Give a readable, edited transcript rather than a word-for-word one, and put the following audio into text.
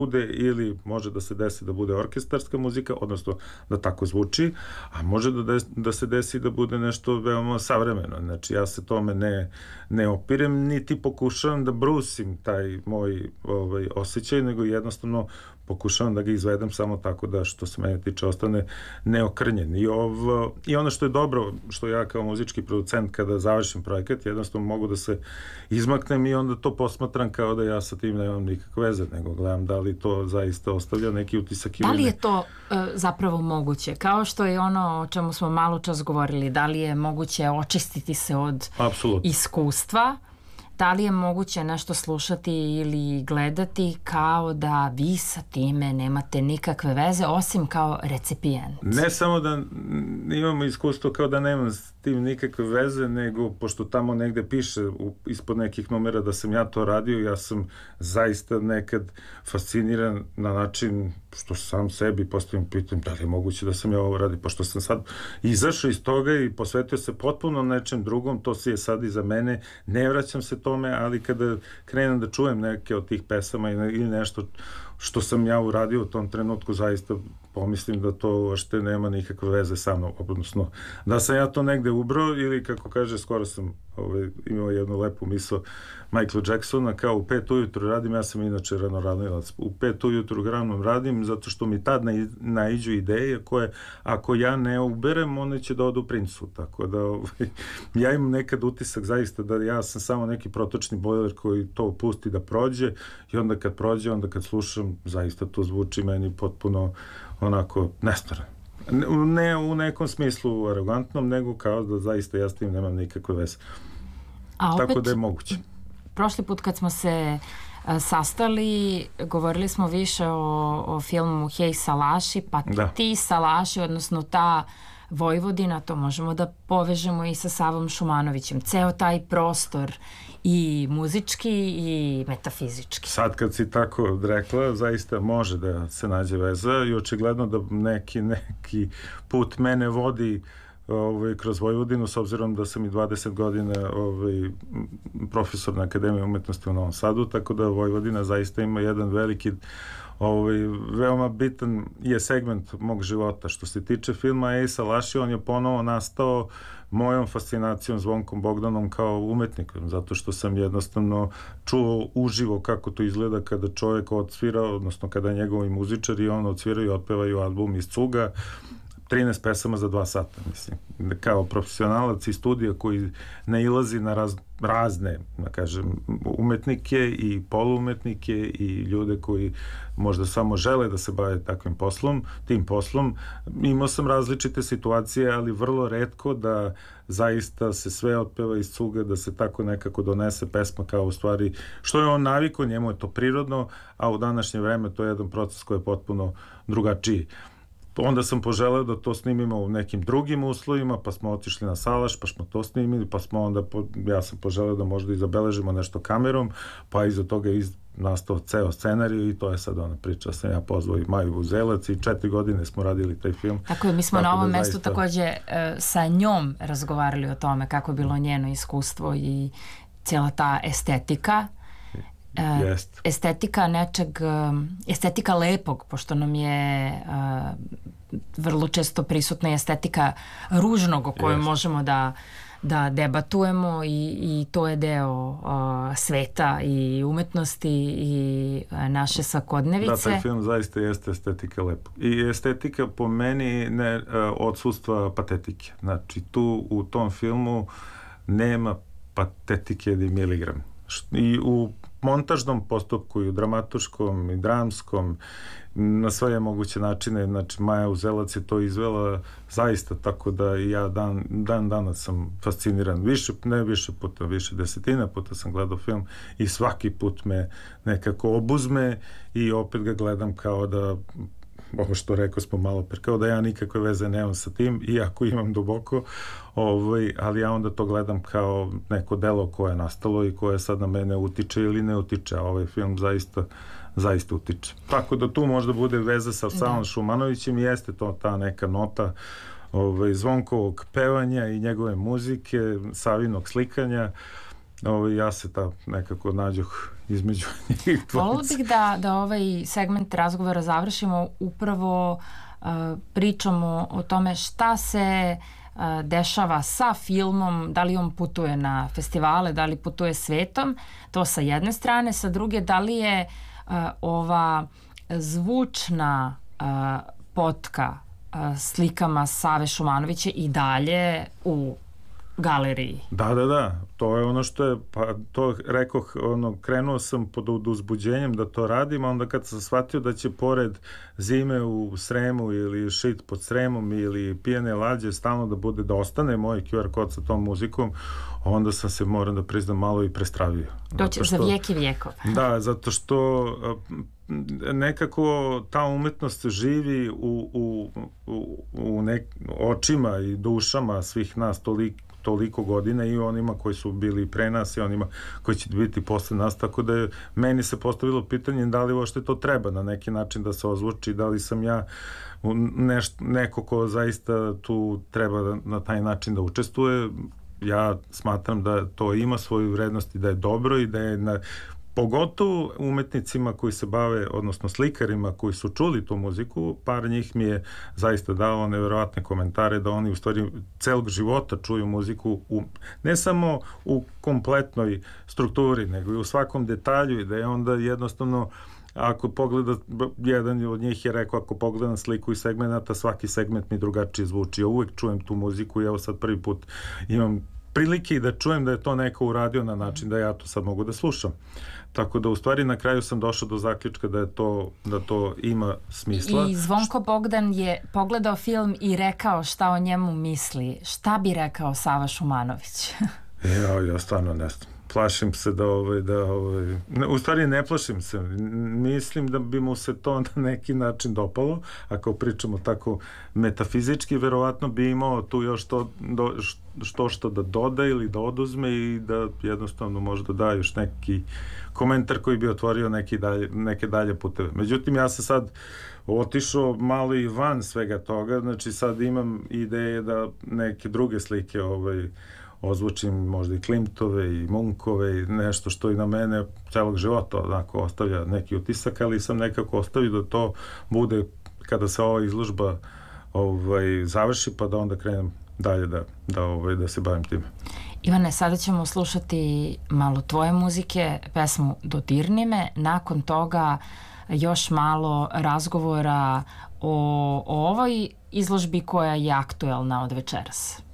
bude ili može da se desi da bude orkestarska muzika, odnosno da tako zvuči, a može da se desi da bude nešto veoma savremeno. Znači, ja se tome ne opirem, niti pokušavam da brusim taj moj osjećaj, nego jednostavno pokušavam da ga izvedem samo tako da, što se mene tiče, ostane neokrnjen. I ono što je dobro, što ja kao muzički producent kada završim projekat, jednostavno mogu da se izmaknem i onda to posmatram kao da ja sa tim nemam nikakve veze, nego gledam da li to zaista ostavlja neki utisak ili ne. Da li je to zapravo moguće? Kao što je ono o čemu smo malo čas govorili, da li je moguće očistiti se od iskustva? Da li je moguće nešto slušati ili gledati kao da vi sa time nemate nikakve veze, osim kao recipijent? Ne samo da imamo iskustvo kao da nemam s tim nikakve veze, nego pošto tamo negde piše ispod nekih numera da sam ja to radio, ja sam zaista nekad fasciniran na način što sam sebi postavim pitanje da li je moguće da sam ja ovo radio, pošto sam sad izašao iz toga i posvetio se potpuno nečem drugom, to je sad iza mene, ne vraćam se tome, ali kada krenem da čujem neke od tih pesama ili nešto što sam ja uradio u tom trenutku, zaista pomislim da to uopšte nema nikakve veze sa mnom, odnosno da sam ja to negde ubrao ili kako kaže, skoro sam imao jednu lepu misao Michaela Jacksona, kao u 5 ujutru radim, ja sam inače ranoranilac, u 5 ujutru ranom radim zato što mi tad naiđu ideje koje ako ja ne uberem, one će da odu princu, tako da ja imam nekad utisak zaista da ja sam samo neki protočni bojler koji to pusti da prođe i onda kad prođe, onda kad slušam, zaista to zvuči meni potpuno onako nestvarno. Ne u nekom smislu arogantnom, nego kao da zaista ja s tim nemam nikakve veze. Tako da je moguće. Prošli put kad smo se sastali, govorili smo više o filmu Hej Salaši, pa ti Salaši, odnosno ta Vojvodina, to možemo da povežemo i sa Savom Šumanovićem. Ceo taj prostor i muzički i metafizički. Sad kad si tako rekla, zaista može da se nađe veza i očigledno da neki put mene vodi kroz Vojvodinu, s obzirom da sam i 20 godina profesor na Akademiji umetnosti u Novom Sadu, tako da Vojvodina zaista ima jedan veliki veoma bitan je segment mog života. Što se tiče filma Ej Salaši, on je ponovo nastao mojom fascinacijom Zvonkom Bogdanom kao umetnikom, zato što sam jednostavno čuo uživo kako to izgleda kada čovjek odsvira, odnosno kada njegovi muzičari on odsviraju i otpevaju album iz cuga, 13 pesama za 2 sata, mislim. Kao profesionalac iz studija koji nailazi na razne, da kažem, umetnike i poluumetnike i ljude koji možda samo žele da se bave takvim poslom, tim poslom. Imao sam različite situacije, ali vrlo retko da zaista se sve otpeva iz cuga, da se tako nekako donese pesma kao u stvari, što je on navikao, njemu je to prirodno, a u današnje vreme to je jedan proces koji je potpuno drugačiji. Onda sam poželeo da to snimimo u nekim drugim uslovima, pa smo otišli na Salaš, pa smo to snimili, pa smo onda, ja sam poželeo da možda i zabeležimo nešto kamerom, pa iza toga je nastao ceo scenarij i to je sad ona priča. Sam ja pozvao i Maju Vuzelac i 4 godine smo radili taj film. Tako je, mi smo na ovom mestu takođe sa njom razgovarali o tome kako je bilo njeno iskustvo i cijela ta estetika. Estetika nečeg, estetika lepog, pošto nam je vrlo često prisutna estetika ružnog o kojoj možemo da debatujemo i to je deo sveta i umetnosti i naše svakodnevice. Da, taj film zaista jeste estetika lepog. I estetika po meni ne odsustva patetike. Znači tu u tom filmu nema patetike ni miligram. I u montažnom postupku i u dramatuškom i dramskom na sve moguće načine, znači Maja Uzelac je to izvela zaista, tako da i ja dan danas sam fasciniran, više puta, više desetina puta sam gledao film i svaki put me nekako obuzme i opet ga gledam kao da, ovo što rekao smo malo pre, kao da ja nikakve veze nemam sa tim, iako imam duboko, ali ja onda to gledam kao neko delo koje je nastalo i koje sad na mene utiče ili ne utiče, a ovaj film zaista utiče. Tako da tu možda bude veza sa Savom Šumanovićem i jeste to ta neka nota Zvonkovog pevanja i njegove muzike, Savinog slikanja, ja se nekako nađoh između njih dvojica. Volila bih da ovaj segment razgovora završimo upravo pričamo o tome šta se dešava sa filmom, da li on putuje na festivale, da li putuje svetom, to sa jedne strane, sa druge da li je ova zvučna potka slikama Save Šumanovića i dalje u galeriji. Da, to je ono što je, pa to rekoh, krenuo sam pod uzbuđenjem da to radim, a onda kad sam shvatio da će pored Zime u Sremu ili Šit pod Sremom ili Pijane lađe stalno da ostane moj QR kod sa tom muzikom, onda sam se, moram da priznam, malo i prestravio. To će za vijek i vijekov. Da, zato što nekako ta umetnost živi u očima i dušama svih nas toliko godina i onima koji su bili pre nas i onima koji će biti posle nas, tako da je meni se postavilo pitanje da li uopšte to treba na neki način da se ozvuči, da li sam ja neko ko zaista tu treba na taj način da učestvuje. Ja smatram da to ima svoju vrednost i da je dobro i da je pogotovo umetnicima koji se bave, odnosno slikarima koji su čuli tu muziku, par njih mi je zaista dao neverovatne komentare da oni u stvari celog života čuju muziku ne samo u kompletnoj strukturi, nego i u svakom detalju i da je onda jednostavno ako pogleda, jedan od njih je rekao, ako pogledam sliku i segmenta, svaki segment mi drugačije zvuči. Ja uvek čujem tu muziku i evo sad prvi put imam prilike i da čujem da je to neko uradio na način da ja to sad mogu da slušam. Tako da u stvari na kraju sam došao do zaključka da to ima smisla. I Zvonko Bogdan je pogledao film i rekao šta o njemu misli. Šta bi rekao Sava Šumanović? Ja stvarno ne znam. Plašim se u stvari ne plašim se, mislim da bi mu se to na neki način dopalo, ako pričamo tako metafizički, verovatno bi imao tu još što da doda ili da oduzme i da jednostavno možda da još neki komentar koji bi otvorio neke dalje puteve. Međutim, ja sam sad otišao malo i van svega toga, znači sad imam ideje da neke druge slike ozvučim možda i Klimtove i Munkove i nešto što i na mene celog života onako ostavlja neki utisak, ali sam nekako ostavio da to bude kada se ova izložba završi, pa da onda krenem dalje da se bavim time. Ivane, sada ćemo slušati malo tvoje muzike, pesmu Dodirni me, nakon toga još malo razgovora o ovoj izložbi koja je aktuelna od večeras.